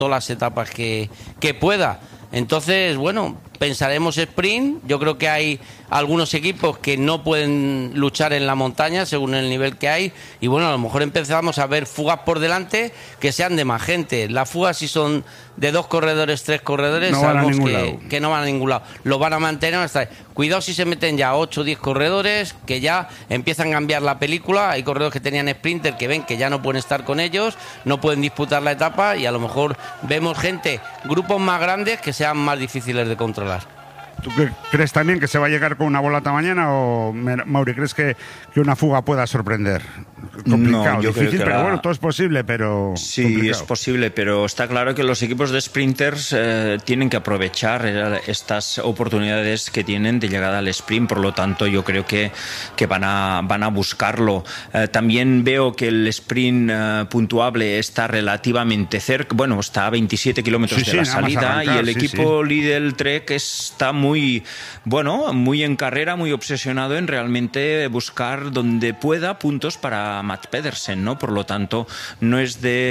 todas las etapas que pueda. Entonces, bueno, pensaremos sprint. Yo creo que hay algunos equipos que no pueden luchar en la montaña según el nivel que hay. Y bueno, a lo mejor empezamos a ver fugas por delante que sean de más gente. Las fugas, si son de 2 corredores, 3 corredores, no sabemos que no van a ningún lado. Lo van a mantener hasta... Cuidado si se meten ya 8 o 10 corredores, que ya empiezan a cambiar la película. Hay corredores que tenían sprinter que ven que ya no pueden estar con ellos, no pueden disputar la etapa, y a lo mejor vemos gente, grupos más grandes que sean más difíciles de controlar. ¿Tú crees también que se va a llegar con una volata mañana, o, Mauri, crees que una fuga pueda sorprender? Complicado, no, yo difícil, creo que pero bueno, todo es posible, pero sí, complicado. es posible, pero está claro que los equipos de sprinters tienen que aprovechar estas oportunidades que tienen de llegada al sprint. Por lo tanto, yo creo que van a buscarlo. También veo que el sprint puntuable está relativamente cerca, bueno, está a 27 kilómetros de la salida, arrancar, y el equipo Lidl Trek está muy en carrera, muy obsesionado en realmente buscar donde pueda puntos para Mats Pedersen, ¿no? Por lo tanto, creo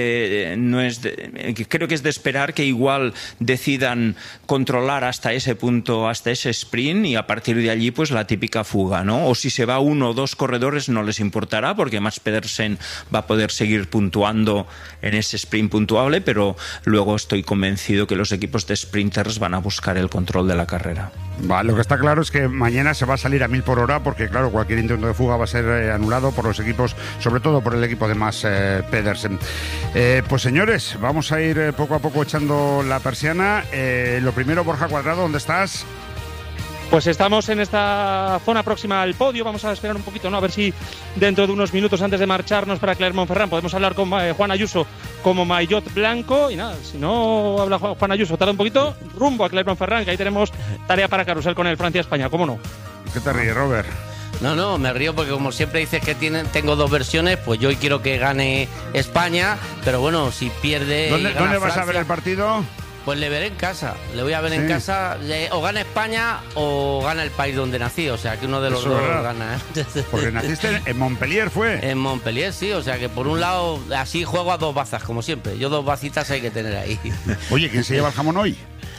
que es de esperar que igual decidan controlar hasta ese punto, hasta ese sprint, y a partir de allí pues la típica fuga, ¿no? O si se va 1 o 2 corredores no les importará, porque Mats Pedersen va a poder seguir puntuando en ese sprint puntuable, pero luego estoy convencido que los equipos de sprinters van a buscar el control de la carrera. Lo que está claro es que mañana se va a salir a 1000 por hora, porque claro, cualquier intento de fuga va a ser anulado por los equipos, sobre todo por el equipo de Mats Pedersen. Pues señores, vamos a ir poco a poco echando la persiana. Lo primero, Borja Cuadrado, ¿dónde estás? Pues estamos en esta zona próxima al podio. Vamos a esperar un poquito, ¿no? A ver si dentro de unos minutos, antes de marcharnos para Clermont-Ferrand, podemos hablar con Juan Ayuso como maillot blanco. Y nada, si no habla Juan Ayuso, tarda un poquito, rumbo a Clermont-Ferrand, que ahí tenemos tarea para carrusel con el Francia-España, ¿cómo no? ¿Qué te ríes, Robert? No, me río porque como siempre dices que tengo 2 versiones, pues yo hoy quiero que gane España, pero bueno, si pierde... ¿Dónde vas a ver el partido? Pues le veré en casa, le voy a ver en casa. O gana España o gana el país donde nací, o sea que uno de los dos gana. Porque naciste en Montpellier, ¿fue? En Montpellier, sí, o sea que por un lado así juego a 2 bazas, como siempre. Yo 2 bacitas hay que tener ahí. Oye, ¿quién se lleva el jamón hoy?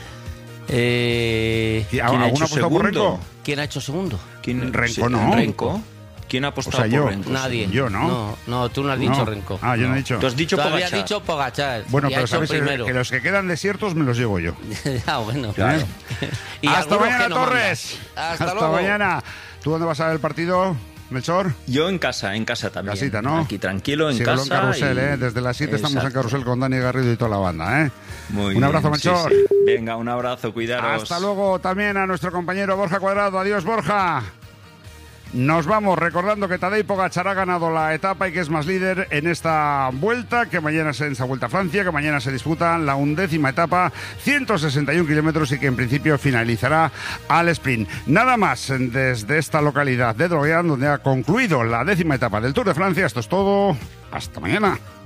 ¿Alguna apostado por Renko? ¿Quién ha hecho segundo? Renko, ¿no? Renko. ¿Quién ha apostado por Renko? Nadie. Yo, ¿no? No, tú no has dicho Renko. Yo no he dicho. Tú has dicho Pogačar. Habías dicho Pogačar. Bueno, pero sabes que los que quedan desiertos me los llevo yo. Bueno, claro. Y hasta mañana, no Torres. Hasta luego. Mañana. ¿Tú dónde vas a ver el partido, Melchor? Yo en casa también. Casita, ¿no? Aquí tranquilo, en Síguelo casa. En carrusel, Desde las 7 estamos en carrusel con Dani Garrido y toda la banda, Un abrazo, Melchor. Sí. Venga, un abrazo, cuidaros. Hasta luego también a nuestro compañero Borja Cuadrado. Adiós, Borja. Nos vamos recordando que Tadej Pogačar ha ganado la etapa y que es más líder en esta vuelta, que mañana en esa Vuelta a Francia, que mañana se disputa la 11ª etapa, 161 kilómetros, y que en principio finalizará al sprint. Nada más desde esta localidad de Droguean, donde ha concluido la 10ª etapa del Tour de Francia. Esto es todo. Hasta mañana.